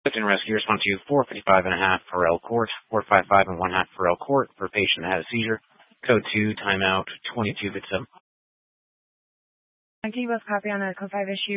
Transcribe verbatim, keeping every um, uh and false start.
And rescue response to four fifty-five and a half Farrell Court, four fifty-five and one half Farrell Court for a patient that had a seizure. Code two, timeout, twenty-two bit seven. Can you both copy on a code five issue?